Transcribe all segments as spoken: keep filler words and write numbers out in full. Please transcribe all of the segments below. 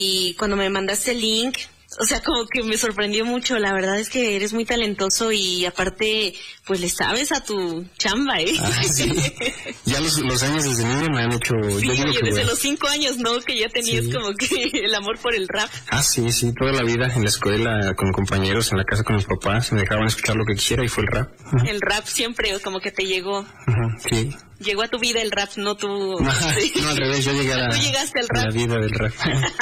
y cuando me mandaste el link, o sea, como que me sorprendió mucho. La verdad es que eres muy talentoso y aparte, pues le sabes a tu chamba, ¿eh? Ah, sí. Ya los, los años desde niño me han hecho... Sí, yo digo oye, que desde bueno. los cinco años, ¿no? Que ya tenías Sí. como que el amor por el rap. Ah, sí, sí, toda la vida en la escuela, con compañeros, en la casa con mis papás, me dejaban escuchar lo que quisiera y fue el rap. Uh-huh. El rap siempre como que te llegó. Uh-huh, sí. Llegó a tu vida el rap, no tú... No, no, al revés, yo llegué a la, tú llegaste al rap. la vida del rap.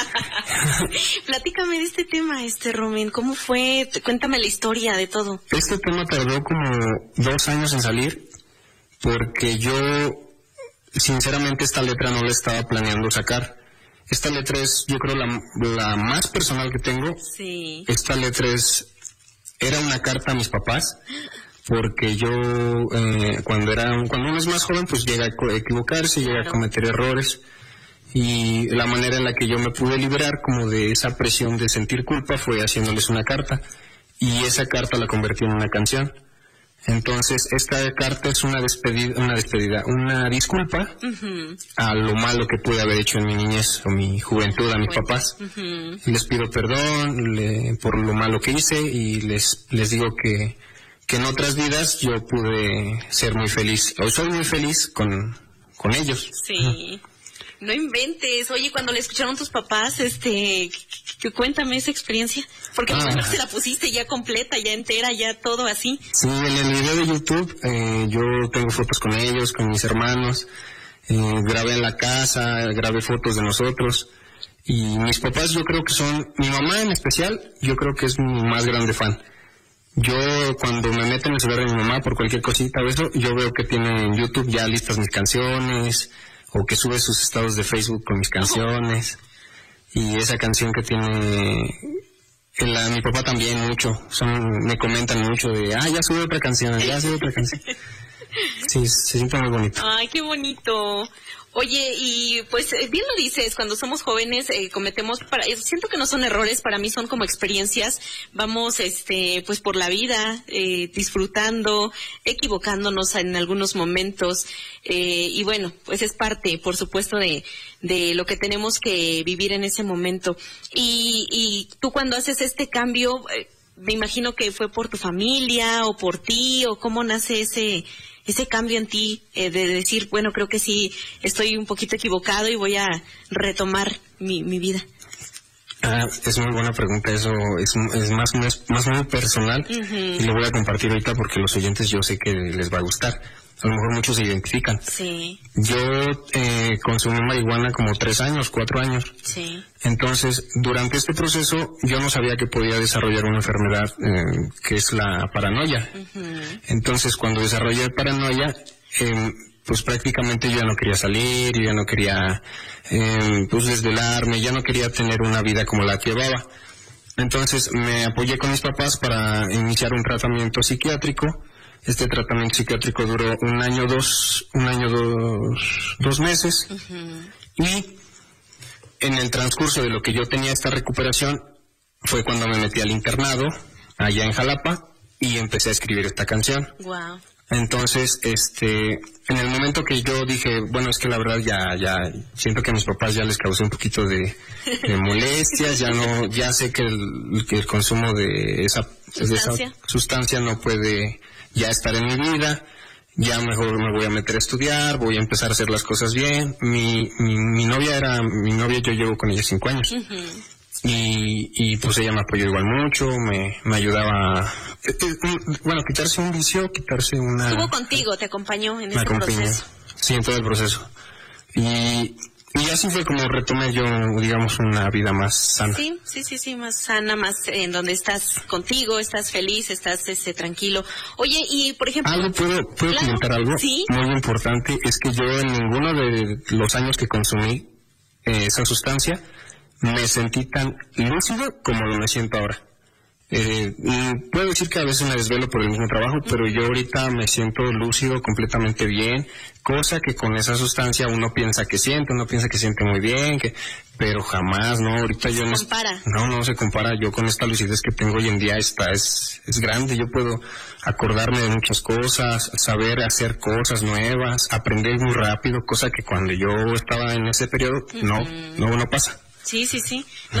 Platícame de este tema, este Romen, ¿cómo fue? Cuéntame la historia de todo. Este tema tardó como dos años en salir, porque yo, sinceramente, esta letra no la estaba planeando sacar. Esta letra es, yo creo, la, la más personal que tengo. Sí. Esta letra es, era una carta a mis papás, porque yo, eh, cuando era, cuando uno es más joven, pues llega a equivocarse, llega a cometer errores, y la manera en la que yo me pude liberar como de esa presión de sentir culpa fue haciéndoles una carta, y esa carta la convertí en una canción. Entonces, esta carta es una despedida, una despedida, una disculpa uh-huh. a lo malo que pude haber hecho en mi niñez o mi juventud a mis bueno. papás. Uh-huh. Y les pido perdón le, por lo malo que hice y les, les digo que, que en otras vidas yo pude ser muy feliz, o soy muy feliz con, con ellos. Sí. Uh-huh. No inventes. Oye, cuando le escucharon tus papás, este, que cuéntame esa experiencia. Porque ah. no se la pusiste ya completa, ya entera, ya todo así. Sí, en el video de YouTube, eh, yo tengo fotos con ellos, con mis hermanos. Eh, grabé en la casa, grabé fotos de nosotros. Y mis papás yo creo que son, mi mamá en especial, yo creo que es mi más grande fan. Yo cuando me meto en el celular de mi mamá por cualquier cosita o eso, yo veo que tiene en YouTube ya listas mis canciones, o que sube sus estados de Facebook con mis canciones, y esa canción que tiene, la, mi papá también mucho, son, me comentan mucho de, ah, ya sube otra canción, ya sube otra canción. Sí, se siente muy bonito. Ay, qué bonito. Oye, y pues bien lo dices, cuando somos jóvenes eh, cometemos, para, siento que no son errores, para mí son como experiencias, vamos este pues por la vida, eh, disfrutando, equivocándonos en algunos momentos, eh, y bueno, pues es parte, por supuesto, de, de lo que tenemos que vivir en ese momento. Y, y tú cuando haces este cambio, eh, me imagino que fue por tu familia o por ti, o cómo nace ese... ese cambio en ti, eh, de decir, bueno, creo que sí, estoy un poquito equivocado y voy a retomar mi, mi vida. Ah, es muy buena pregunta, eso es, es más, más, más muy personal, uh-huh. y lo voy a compartir ahorita porque los oyentes yo sé que les va a gustar. A lo mejor muchos se identifican. Sí. Yo eh, consumí marihuana como tres años, cuatro años. Sí. Entonces, durante este proceso, yo no sabía que podía desarrollar una enfermedad eh, que es la paranoia. Uh-huh. Entonces, cuando desarrollé paranoia, eh, pues prácticamente yo ya no quería salir, yo ya no quería eh, pues desvelarme, ya no quería tener una vida como la que llevaba. Entonces, me apoyé con mis papás para iniciar un tratamiento psiquiátrico. Este tratamiento psiquiátrico duró un año, dos, un año, dos, dos meses. Uh-huh. Y en el transcurso de lo que yo tenía esta recuperación, fue cuando me metí al internado, allá en Jalapa, y empecé a escribir esta canción. Wow. Entonces, este, en el momento que yo dije, bueno, es que la verdad ya, ya, siento que a mis papás ya les causé un poquito de, de molestias, ya no, ya sé que el, que el consumo de esa, de esa sustancia no puede ya estar en mi vida, ya mejor me voy a meter a estudiar, voy a empezar a hacer las cosas bien. Mi, mi, mi novia era, mi novia yo llevo con ella cinco años. Uh-huh. Y, y pues ella me apoyó igual mucho, me, me ayudaba, eh, eh, bueno, quitarse un vicio, quitarse una... Estuvo contigo, te acompañó en ese proceso. Sí, en todo el proceso. Y... Y así fue como retomé yo, digamos, una vida más sana. Sí, sí, sí, sí, más sana, más en donde estás contigo, estás feliz, estás este, tranquilo. Oye, y por ejemplo... ¿Algo puedo, puedo claro, comentar algo? ¿sí? Muy importante, es que yo en ninguno de los años que consumí eh, esa sustancia me sentí tan lúcido como lo me siento ahora. Eh, puedo decir que a veces me desvelo por el mismo trabajo, pero yo ahorita me siento lúcido, completamente bien, cosa que con esa sustancia uno piensa que siente, uno piensa que siente muy bien, que, pero jamás, no, ahorita yo no, compara. no, no se compara, yo con esta lucidez que tengo hoy en día esta es, es grande, yo puedo acordarme de muchas cosas, saber hacer cosas nuevas, aprender muy rápido, cosa que cuando yo estaba en ese periodo, uh-huh. no, no, no pasa. Sí, sí, sí.